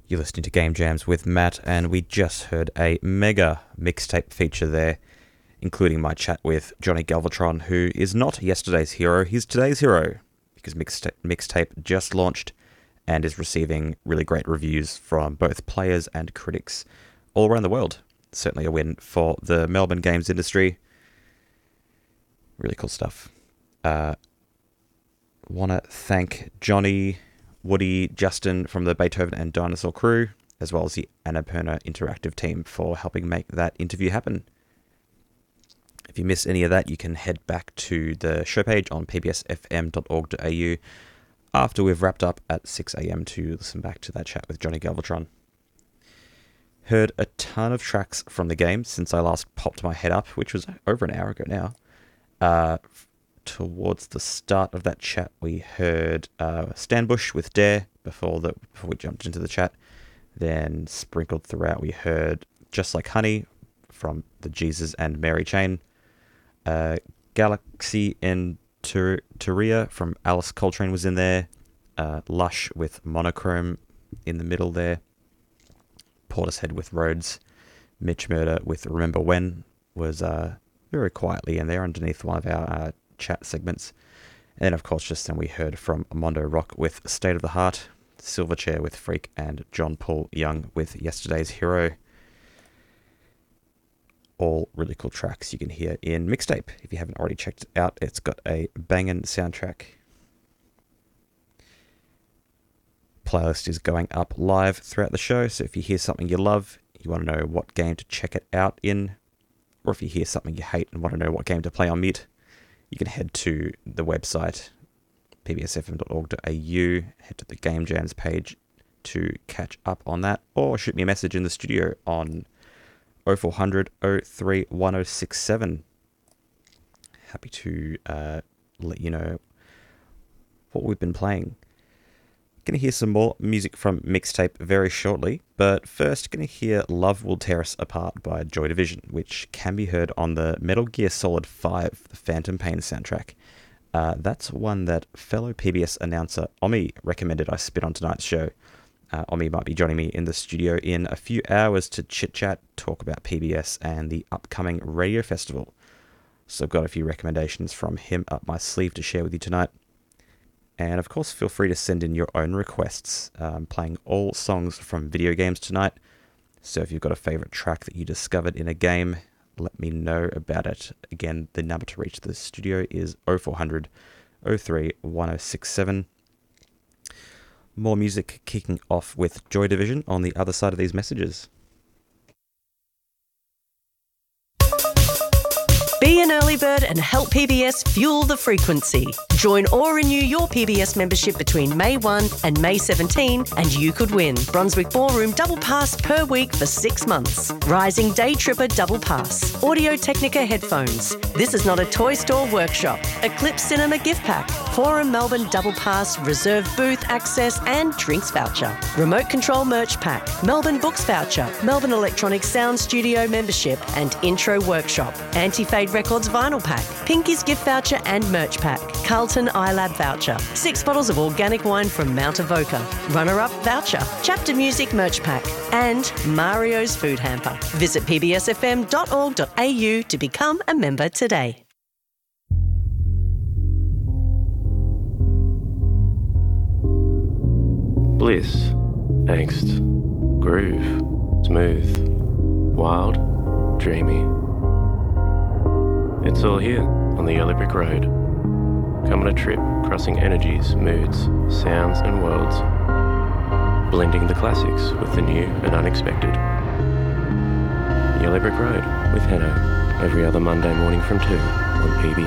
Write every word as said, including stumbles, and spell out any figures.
You're listening to Game Jams with Matt, and we just heard a mega mixtape feature there, including my chat with Johnny Galvatron, who is not yesterday's hero, he's today's hero, because mixtape, mixtape just launched and is receiving really great reviews from both players and critics all around the world. Certainly a win for the Melbourne games industry. Really cool stuff. Uh, want to thank Johnny, Woody, Justin from the Beethoven and Dinosaur crew, as well as the Annapurna Interactive team for helping make that interview happen. If you missed any of that, you can head back to the show page on p b s f m dot org dot a u after we've wrapped up at six a.m. to listen back to that chat with Johnny Galvatron. Heard a ton of tracks from the game since I last popped my head up, which was over an hour ago now. Uh, towards the start of that chat, we heard uh, Stan Bush with Dare before, the, before we jumped into the chat. Then sprinkled throughout, we heard Just Like Honey from the Jesus and Mary Chain. Uh, Galaxy in Tur- Turia from Alice Coltrane was in there. Uh, Lush with Monochrome in the middle there. Portishead with Rhodes. Mitch Murder with Remember When was uh, very quietly in there underneath one of our uh, chat segments. And then, of course, just then we heard from Mondo Rock with State of the Heart, Silverchair with Freak, and John Paul Young with Yesterday's Hero. All really cool tracks you can hear in Mixtape. If you haven't already checked it out, it's got a banging soundtrack. Playlist is going up live throughout the show, so if you hear something you love, you want to know what game to check it out in, or if you hear something you hate and want to know what game to play on mute, you can head to the website, p b s f m dot org dot a u, head to the Game Jams page to catch up on that, or shoot me a message in the studio on oh four hundred, oh three, one oh six seven. Happy to uh, let you know what we've been playing. Going to hear some more music from Mixtape very shortly, but first going to hear Love Will Tear Us Apart by Joy Division, which can be heard on the Metal Gear Solid five, the Phantom Pain soundtrack. Uh, that's one that fellow P B S announcer Omi recommended I spit on tonight's show. Uh, Omi might be joining me in the studio in a few hours to chit-chat, talk about P B S and the upcoming radio festival. So I've got a few recommendations from him up my sleeve to share with you tonight. And of course, feel free to send in your own requests. I'm playing all songs from video games tonight. So if you've got a favorite track that you discovered in a game, let me know about it. Again, the number to reach the studio is oh four hundred, oh three, one oh six seven. More music kicking off with Joy Division on the other side of these messages. Be an early bird and help P B S fuel the frequency. Join or renew your P B S membership between May first and May seventeenth and you could win Brunswick Ballroom Double Pass per week for six months. Rising Day Tripper Double Pass. Audio Technica headphones. This is not a toy store workshop. Eclipse Cinema gift pack. Forum Melbourne Double Pass, reserved booth access and drinks voucher. Remote control merch pack. Melbourne Books voucher. Melbourne Electronic Sound Studio membership and intro workshop. Anti-Fade Records vinyl pack. Pinky's gift voucher and merch pack. Carlton iLab voucher. Six bottles of organic wine from Mount Avoca. Runner-up voucher. Chapter Music merch pack. And Mario's food hamper. Visit p b s f m dot org dot a u to become a member today. Bliss, angst, groove, smooth, wild, dreamy. It's all here on the Yellow Brick Road. Come on a trip crossing energies, moods, sounds and worlds, blending the classics with the new and unexpected. Yellow Brick Road with Hanno, every other Monday morning from two on P B S.